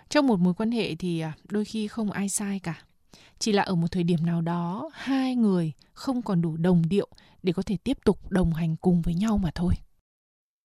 Trong một mối quan hệ thì đôi khi không ai sai cả. Chỉ là ở một thời điểm nào đó, hai người không còn đủ đồng điệu để có thể tiếp tục đồng hành cùng với nhau mà thôi.